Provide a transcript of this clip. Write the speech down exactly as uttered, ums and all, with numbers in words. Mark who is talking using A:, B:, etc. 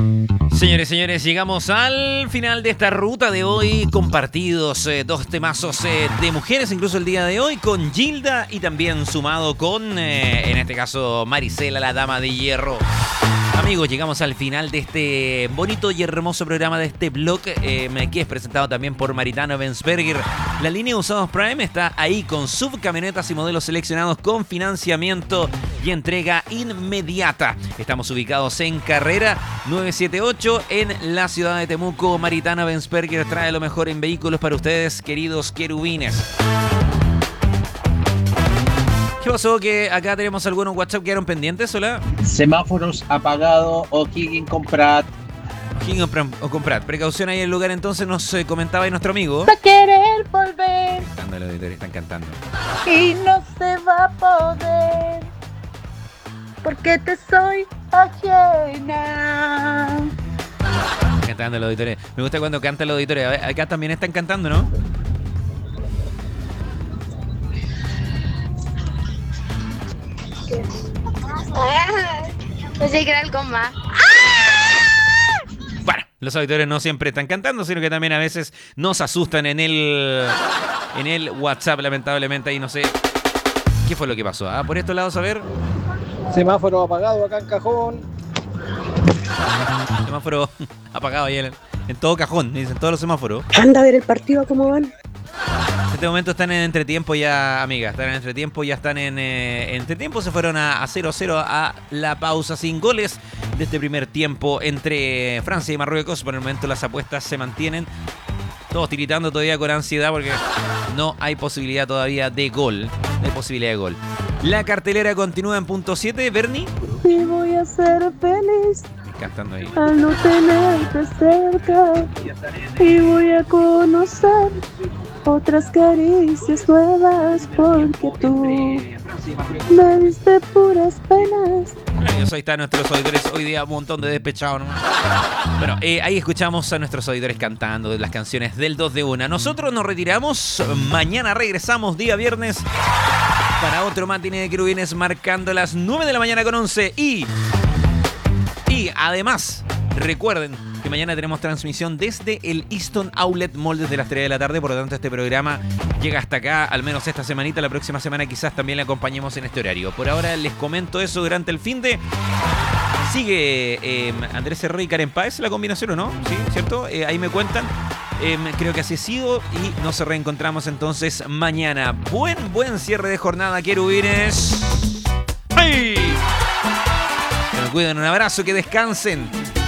A: Señores, señores, llegamos al final de esta ruta de hoy, compartidos eh, dos temazos eh, de mujeres, incluso el día de hoy, con Gilda y también sumado con, eh, en este caso, Marisela, la dama de hierro. Amigos, llegamos al final de este bonito y hermoso programa de este blog, eh, que es presentado también por Maritano Benzberger. La línea Usados Prime está ahí con subcamionetas y modelos seleccionados con financiamiento y entrega inmediata. Estamos ubicados en Carrera novecientos setenta y ocho en la ciudad de Temuco. Maritano Benzberger trae lo mejor en vehículos para ustedes, queridos querubines. ¿Qué pasó? Que acá tenemos algunos WhatsApp que quedaron pendientes, ¿hola?
B: Semáforos apagados, O'Higgins comprar.
A: O'Higgins o comprar. Precaución ahí en el lugar, entonces nos eh, comentaba ahí nuestro amigo.
C: Va a querer volver.
A: Cantando los auditores, están cantando.
C: Y no se va a poder. Porque te soy ajena.
A: Cantando los auditores. Me gusta cuando cantan los auditores. A ver, acá también están cantando, ¿no?
C: Pensé que era algo más.
A: Bueno, los auditores no siempre están cantando, sino que también a veces nos asustan en el en el WhatsApp, lamentablemente. Ahí no sé qué fue lo que pasó. Ah, por estos lados, a ver.
D: Semáforo apagado acá en Cajón.
A: Semáforo apagado ahí en, en todo cajón, dicen todos los semáforos.
E: Anda a ver el partido, ¿cómo van?
A: En este momento están en entretiempo ya, amigas. Están en entretiempo, ya están en eh, entretiempo. Se fueron a cero a cero a la pausa sin goles de este primer tiempo entre Francia y Marruecos. Por el momento las apuestas se mantienen. Todos tiritando todavía con ansiedad porque no hay posibilidad todavía de gol. No hay posibilidad de gol. La cartelera continúa en punto siete. Bernie.
E: Y voy a ser feliz
A: Cantando ahí.
E: al no tenerte cerca. Y voy a conocer otras caricias nuevas porque tú me diste puras penas.
A: Ahí están nuestros auditores hoy día, un montón de despechados, ¿no? Bueno, eh, ahí escuchamos a nuestros auditores cantando las canciones del dos de una. Nosotros nos retiramos, mañana regresamos día viernes para otro matiné de querubines marcando las nueve de la mañana con once y... Y además, recuerden que mañana tenemos transmisión desde el Easton Outlet Mall desde las tres de la tarde. Por lo tanto, este programa llega hasta acá, al menos esta semanita. La próxima semana quizás también le acompañemos en este horario. Por ahora les comento eso durante el fin de... Sigue eh, Andrés Herrera y Karen Páez, la combinación, ¿o no? Sí, ¿cierto? Eh, ahí me cuentan. Eh, creo que así ha sido y nos reencontramos entonces mañana. Buen, buen cierre de jornada, querubines. ¡Hey! Que me cuiden, un abrazo, que descansen.